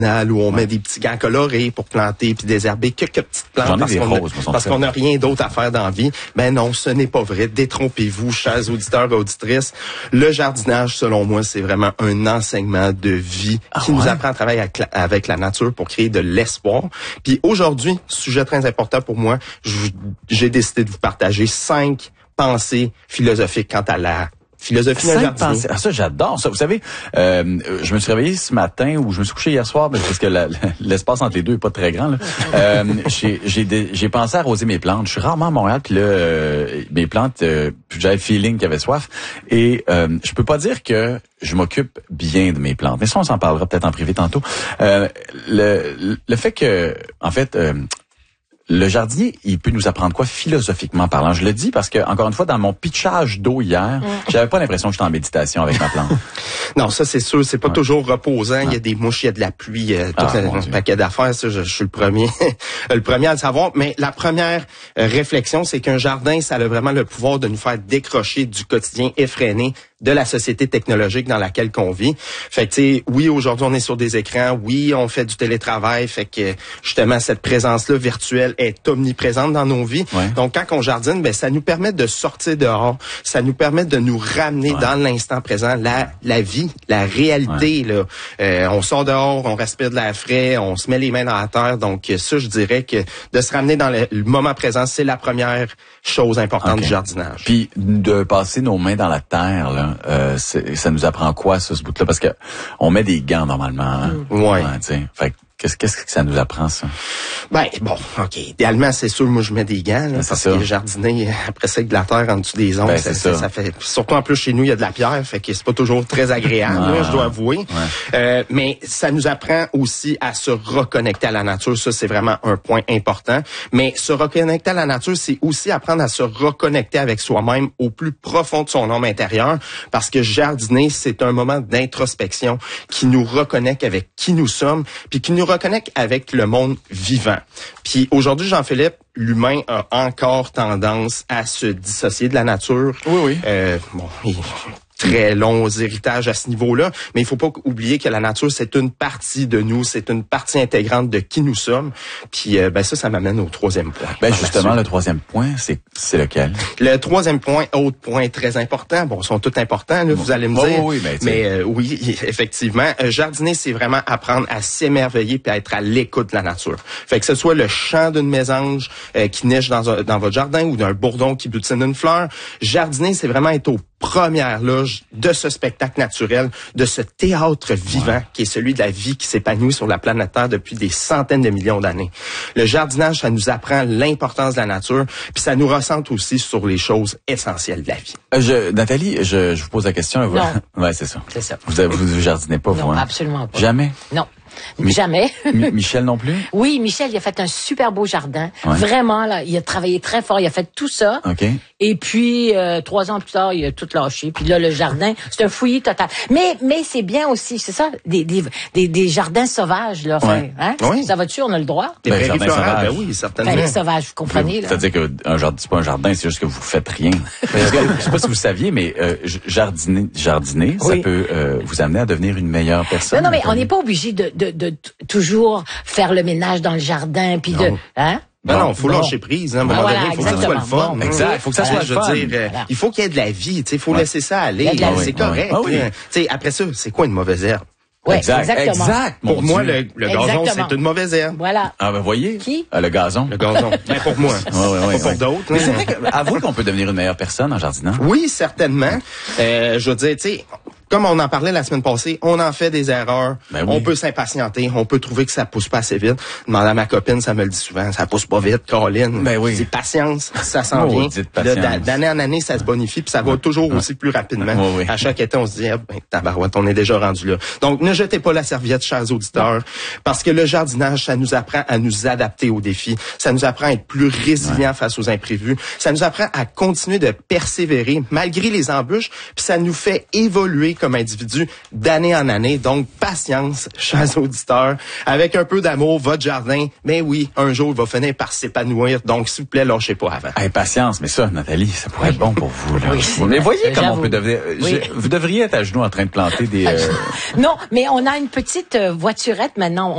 où on met des petits gants colorés pour planter puis désherber quelques petites plantes parce qu'on n'a rien d'autre à faire dans la vie. Ben non, ce n'est pas vrai. Détrompez-vous, chers auditeurs et auditrices. Le jardinage, selon moi, c'est vraiment un enseignement de vie qui nous apprend à travailler avec la nature pour créer de l'espoir. Puis aujourd'hui, sujet très important pour moi, j'ai décidé de vous partager 5 pensées philosophiques quant à la philosophie d'un jardinier. Ça, j'adore ça. Vous savez, je me suis réveillé ce matin ou je me suis couché hier soir parce que l'espace entre les deux est pas très grand. Là. J'ai pensé à arroser mes plantes. Je suis rarement à Montréal, puis là, mes plantes, j'avais le feeling qu'il y avait soif. Et je peux pas dire que je m'occupe bien de mes plantes. Mais ça, on s'en parlera peut-être en privé tantôt. Le fait que, en fait, le jardinier, il peut nous apprendre quoi philosophiquement parlant? Je le dis parce que, encore une fois, dans mon pitchage d'eau hier, j'avais pas l'impression que j'étais en méditation avec ma plante. Non, ça c'est sûr, c'est pas toujours reposant. Il y a des mouches, il y a de la pluie, tout un paquet d'affaires. Ça, je suis le premier, le premier à le savoir. Mais la première réflexion, c'est qu'un jardin, ça a vraiment le pouvoir de nous faire décrocher du quotidien effréné de la société technologique dans laquelle qu'on vit. Fait que, tu sais, oui, aujourd'hui, on est sur des écrans. Oui, on fait du télétravail. Fait que, justement, cette présence-là virtuelle est omniprésente dans nos vies. Ouais. Donc, quand on jardine, ben, ça nous permet de sortir dehors. Ça nous permet de nous ramener dans l'instant présent, la vie, la réalité, là. On sort dehors, on respire de l'air frais, on se met les mains dans la terre. Donc, ça, je dirais que de se ramener dans le moment présent, c'est la première chose importante du jardinage. Puis, de passer nos mains dans la terre, là, ça nous apprend quoi, ça, ce bout-là? Parce que on met des gants, normalement. Hein? Ouais. Fait qu'est-ce que ça nous apprend, ça? Ben, bon, OK. Idéalement, c'est sûr, moi, je mets des gants, là, parce que jardiner, après ça, avec de la terre en dessous des ongles, ça fait... Surtout, en plus, chez nous, il y a de la pierre, fait que c'est pas toujours très agréable, là, je dois avouer. Ouais. Mais ça nous apprend aussi à se reconnecter à la nature. Ça, c'est vraiment un point important. Mais se reconnecter à la nature, c'est aussi apprendre à se reconnecter avec soi-même au plus profond de son âme intérieure, parce que jardiner, c'est un moment d'introspection qui nous reconnecte avec qui nous sommes, puis qui nous reconnecte avec le monde vivant. Puis aujourd'hui, Jean-Philippe, l'humain a encore tendance à se dissocier de la nature. Oui. Très longs héritages à ce niveau-là, mais il faut pas oublier que la nature, c'est une partie de nous, c'est une partie intégrante de qui nous sommes. Puis ça m'amène au troisième point. Ben justement, le troisième point, c'est lequel? Le troisième point, autre point très important, ils sont tous importants, là, vous allez me dire. Oui, effectivement, jardiner, c'est vraiment apprendre à s'émerveiller puis à être à l'écoute de la nature. Fait que ce soit le chant d'une mésange qui niche dans votre jardin ou d'un bourdon qui butine une fleur, jardiner, c'est vraiment être au première loge de ce spectacle naturel, de ce théâtre vivant qui est celui de la vie qui s'épanouit sur la planète Terre depuis des centaines de millions d'années. Le jardinage, ça nous apprend l'importance de la nature, puis ça nous recentre aussi sur les choses essentielles de la vie. Nathalie, je vous pose la question. Non. Ouais, c'est ça. C'est ça. Vous jardinez pas, non, vous, hein? Absolument pas. Jamais? Non. Jamais. Michel non plus? Oui, Michel, il a fait un super beau jardin. Ouais. Vraiment, là, il a travaillé très fort. Il a fait tout ça. OK. Et puis, 3 ans plus tard, il a tout lâché. Puis là, le jardin, c'est un fouillis total. Mais c'est bien aussi, c'est ça, des jardins sauvages, là. Ouais. Hein? Oui. Ça va-tu, on a le droit? Des prairies florales, oui, certainement. Prairies sauvages, vous comprenez, là? C'est-à-dire qu'un jardin, c'est pas un jardin, c'est juste que vous faites rien. Je sais pas si vous saviez, mais jardiner, ça peut vous amener à devenir une meilleure personne. Non, mais on n'est pas obligé de toujours faire le ménage dans le jardin, puis hein? Non, faut lâcher prise, hein. Il faut que ça soit le fun. Exact. Faut que ça soit, je veux dire, il faut qu'il y ait de la vie, tu sais, faut laisser ça aller. C'est correct. Tu sais, après ça, c'est quoi une mauvaise herbe? Ouais, exactement. Pour moi, le gazon, c'est une mauvaise herbe. Voilà. Ah, ben, voyez. Qui? Le gazon. Le gazon. Ben, pour moi. Pas pour d'autres. Mais c'est vrai avouez qu'on peut devenir une meilleure personne en jardinant. Oui, certainement. Je veux dire, tu sais, comme on en parlait la semaine passée, on en fait des erreurs. Ben oui. On peut s'impatienter. On peut trouver que ça pousse pas assez vite. Demander à ma copine, ça me le dit souvent. Ça pousse pas vite, Caroline. Ben oui. C'est patience. Ça s'en vient. D'année en année, ça se bonifie. Puis ça va toujours aussi plus rapidement. Oui. À chaque été, on se dit, tabarouette, on est déjà rendu là. Donc, ne jetez pas la serviette, chers auditeurs. Parce que le jardinage, ça nous apprend à nous adapter aux défis. Ça nous apprend à être plus résilients face aux imprévus. Ça nous apprend à continuer de persévérer malgré les embûches. Puis ça nous fait évoluer comme individu d'année en année. Donc, patience, chers auditeurs. Avec un peu d'amour, votre jardin, mais oui, un jour, il va finir par s'épanouir. Donc, s'il vous plaît, lâchez pas avant. Patience, mais ça, Nathalie, ça pourrait être bon pour vous. Là. Oui, mais voyez comment on peut devenir... Vous devriez être à genoux en train de planter des... Non, mais on a une petite voiturette maintenant.